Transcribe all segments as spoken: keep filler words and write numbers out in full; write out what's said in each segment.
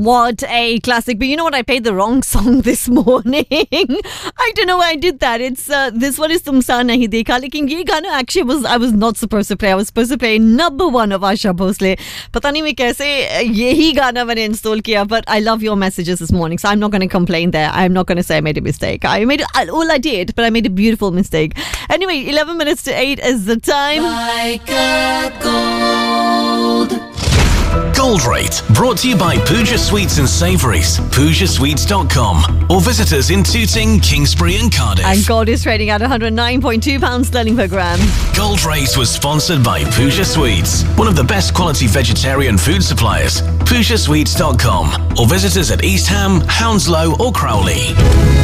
What a classic. But you know what? I played the wrong song this morning. I don't know why I did that. It's uh, this one is Tumsa Nahi Dekha. Lekin ye gana actually was I was not supposed to play. I was supposed to play number one of Asha Bhosle. Pata nahi main kaise yehi gana maine install kiya. But I love your messages this morning, so I'm not going to complain there. I'm not going to say I made a mistake. I made all I did, but I made a beautiful mistake. Anyway, eleven minutes to eight is the time. Like a gold. Gold Rate, brought to you by Pooja Sweets and Savouries, pooja sweets dot com, or visit us in Tooting, Kingsbury and Cardiff. And gold is trading at one hundred nine point two pounds sterling per gram. Gold Rate was sponsored by Pooja Sweets, one of the best quality vegetarian food suppliers, pooja sweets dot com, or visit us at East Ham, Hounslow or Crowley.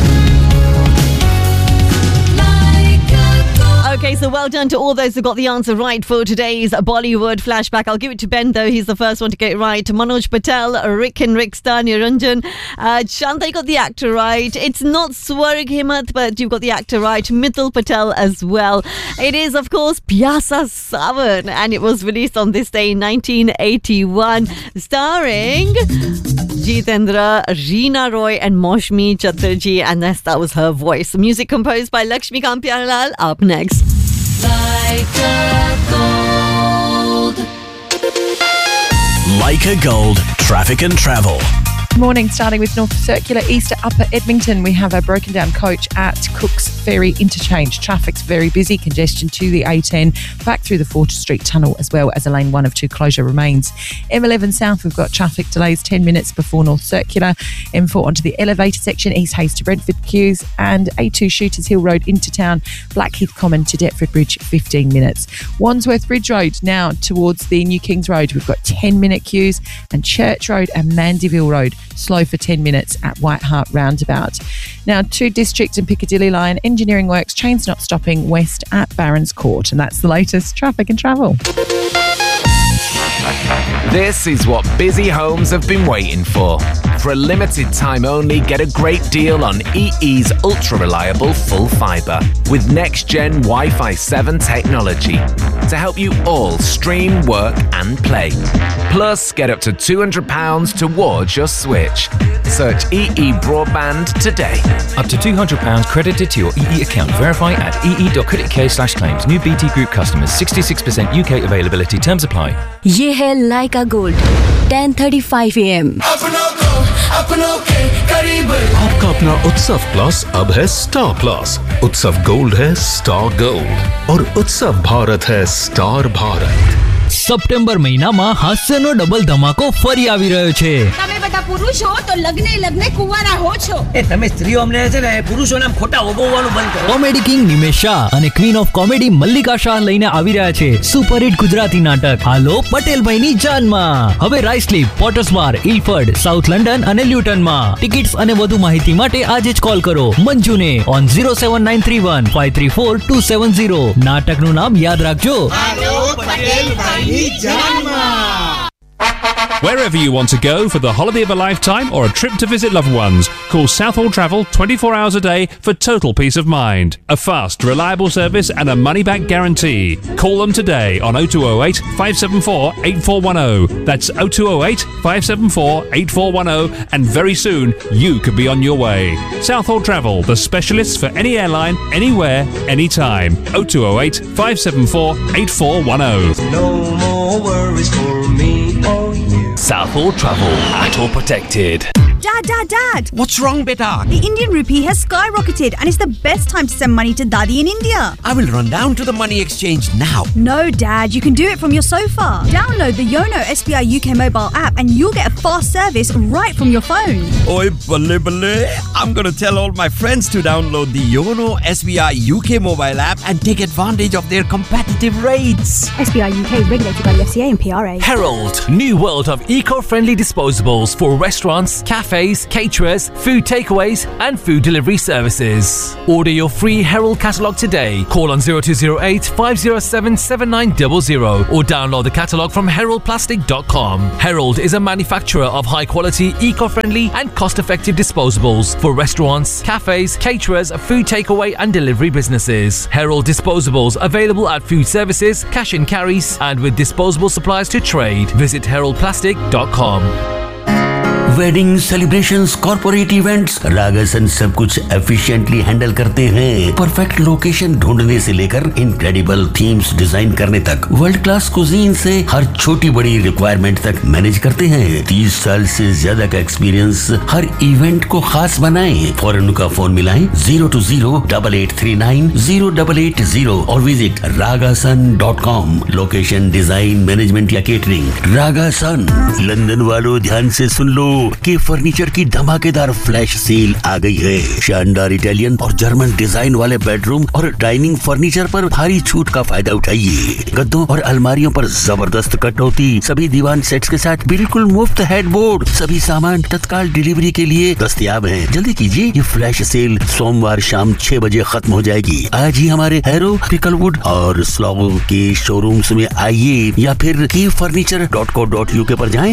Okay, so well done to all those who got the answer right for today's Bollywood flashback. I'll give it to Ben, though. He's the first one to get it right. Manoj Patel, Rick and Rick Star, Niranjan. Uh, Shanta got the actor right. It's not Swarg Himat, but you've got the actor right. Mithil Patel as well. It is, of course, Pyasa Sawan, and it was released on this day in nineteen eighty-one, starring Jitendra, Reena Roy and Maushmi Chatterjee, and that's, that was her voice. Music composed by Lakshmikant Pyarelal. Up next. Like a gold. Like a Gold, traffic and travel. Morning, starting with North Circular East to Upper Edmonton. We have a broken down coach at Cooks Ferry Interchange. Traffic's very busy. Congestion to the A ten, back through the Fortress Street Tunnel, as well as a lane one of two closure remains. M eleven South, we've got traffic delays ten minutes before North Circular. M four onto the elevator section, East Hayes to Brentford queues, and A two Shooters Hill Road into town, Blackheath Common to Deptford Bridge, fifteen minutes. Wandsworth Bridge Road now towards the New Kings Road. We've got ten minute queues, and Church Road and Mandeville Road slow for ten minutes at White Hart Roundabout. Now, to District and Piccadilly Line, engineering works, trains not stopping west at Barons Court. And that's the latest traffic and travel. This is what busy homes have been waiting for. For a limited time only, get a great deal on E E's ultra-reliable full fibre with next-gen Wi-Fi seven technology to help you all stream, work and play. Plus, get up to two hundred pounds towards your switch. Search E E Broadband today. Up to two hundred pounds credited to your E E account. Verify at ee.co.uk slash claims. New B T Group customers. sixty-six percent U K availability. Terms apply. ये है Like a Gold, ten thirty-five a m आपका अपना उत्सव plus अब है star plus. उत्सव gold है star gold और उत्सव भारत है स्टार भारत. સપ્ટેમ્બર મહિનામાં હાસ્યનો ડબલ ધમાકો ફરી આવી રહ્યો છે. તમે બધા પુરુષ હો તો લગ્ને લગ્ને કુંવારા હો છો. એ તમે સ્ત્રીઓ અમને છે ને પુરુષોને આમ ખોટા ઓગવવાનું બંધ કરો. કોમેડી કિંગ નિમેશ શાહ અને queen of comedy Mallika Shah લઈને આવી રહ્યા છે સુપર હિટ ગુજરાતી નાટક હાલો પટેલભાઈની જાનમાં. હવે રાઇસલીપ, પોટર્સ બાર, ઇલફર્ડ, સાઉથ લંડન અને લ્યુટનમાં. ટિકિટ્સ અને વધુ માહિતી માટે આજે જ કોલ કરો મંજુને on zero seven nine three one five three four two seven zero. નાટકનું નામ યાદ રાખજો. હાલો Patelbhai. Wherever you want to go for the holiday of a lifetime or a trip to visit loved ones, call Southall Travel twenty-four hours a day for total peace of mind. A fast, reliable service and a money-back guarantee. Call them today on oh two oh eight five seven four eight four one oh. That's oh two oh eight five seven four eight four one oh, and very soon you could be on your way. Southall Travel, the specialists for any airline, anywhere, anytime. oh two oh eight five seven four eight four one oh. No more worries for me or you. Southall Travel, at all protected. Dad, Dad, Dad! What's wrong, beta? The Indian rupee has skyrocketed and it's the best time to send money to Daddy in India. I will run down to the money exchange now. No, Dad, you can do it from your sofa. Download the Yono S B I U K mobile app and you'll get a fast service right from your phone. Oi, balle balle. I'm going to tell all my friends to download the Yono S B I U K mobile app and take advantage of their competitive rates. S B I U K is regulated by the F C A and P R A. Herald, new world of eco-friendly disposables for restaurants, cafes, caterers, food takeaways and food delivery services. Order your free Herald catalogue today. Call on zero two zero eight five zero seven seven nine zero zero or download the catalogue from herald plastic dot com. Herald is a manufacturer of high-quality, eco-friendly and cost-effective disposables for restaurants, cafes, caterers, food takeaway and delivery businesses. Herald disposables available at food services, cash and carries and with disposable supplies to trade. Visit herald plastic dot com. Wedding celebrations, corporate events, रागासन सब कुछ efficiently handle करते हैं। Perfect location ढूंढने से लेकर incredible themes design करने तक, world class cuisine से हर छोटी बड़ी रिक्वायरमेंट तक मैनेज करते हैं। तीस साल से ज्यादा का एक्सपीरियंस हर इवेंट को खास बनाए। फौरन का फोन मिलाएं zero to zero double eight three nine zero double eight zero और visit रागासन dot com. Location, design, management या केटरिंग, रागासन। लंदन वालों ध्यान से सुन लो कि फर्नीचर की धमाकेदार फ्लैश सेल आ गई है। शानदार इटालियन और जर्मन डिजाइन वाले बेडरूम और डाइनिंग फर्नीचर पर भारी छूट का फायदा उठाइए। गद्दों और अलमारियों पर जबरदस्त कटौती, सभी दीवान सेट्स के साथ बिल्कुल मुफ्त हेडबोर्ड। सभी सामान तत्काल डिलीवरी के लिए दस्तयाब हैं। जल्दी कीजिए, ये फ्लैश सेल सोमवार शाम छह बजे खत्म हो जाएगी। आज ही हमारे हैरो, पिकलवुड और स्लॉगो के शोरूम्स में आइए या फिर की furniture dot co dot UK पर जाएं।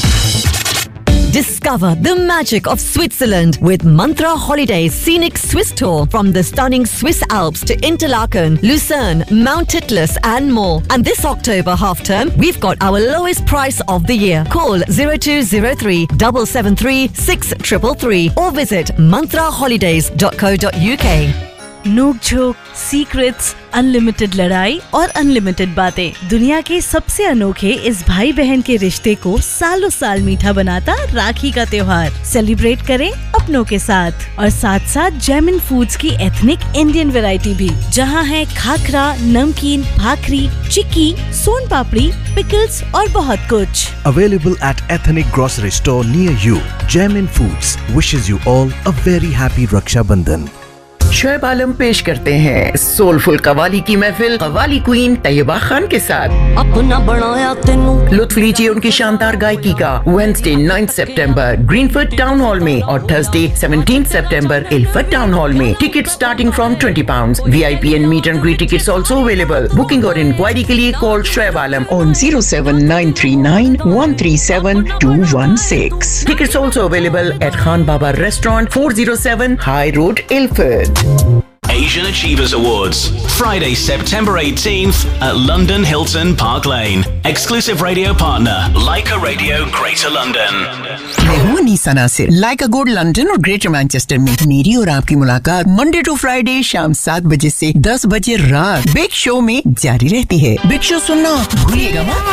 Discover the magic of Switzerland with Mantra Holidays Scenic Swiss Tour from the stunning Swiss Alps to Interlaken, Lucerne, Mount Titlis and more. And this October half term, we've got our lowest price of the year. Call zero two zero three seven seven three six three three or visit mantra holidays dot co dot uk. नोक-झोंक, secrets, unlimited लड़ाई और unlimited बातें। दुनिया के सबसे अनोखे इस भाई बहन के रिश्ते को सालों साल मीठा बनाता राखी का त्योहार। सेलिब्रेट करें अपनों के साथ और साथ साथ जैमिन फूड्स की एथनिक इंडियन वैरायटी भी, जहां है खाखरा, नमकीन, भाकरी, चिक्की, सोन पापड़ी, पिकल्स और बहुत कुछ। Available at ethnic grocery store near you. Jaimin Foods wishes you all a very happy Raksha Bandhan. Shoaib आलम पेश करते हैं सोलफुल कवाली की महफिल कवाली क्वीन तैयबा खान के साथ। अपना बनाया तेनू लुत्फ लीजिए उनकी शानदार गायकी का वेडनेसडे नाइन्थ सितंबर ग्रीनफील्ड टाउन हॉल में और थर्सडे सेवनटीन्थ सितंबर इल्फर्ट टाउन हॉल में। Ticket starting from twenty pound. VIP and meet and greet tickets also available. Booking और इंक्वायरी के लिए call Shoaib Alam on zero seven nine three nine one three seven to one six. Tickets also available at Khan Baba restaurant four zero seven high road Ilford. Asian Achievers Awards, Friday, September eighteenth at London Hilton Park Lane. Exclusive radio partner, Leica Radio, Greater London. मैं हूँ अनीसा नासिर। लाइका gold London और greater Manchester में मेरी और आपकी मुलाकात Monday to Friday शाम सात बजे से दस बजे रात बिग शो में जारी रहती है। बिग शो सुनना भूलिएगा मत।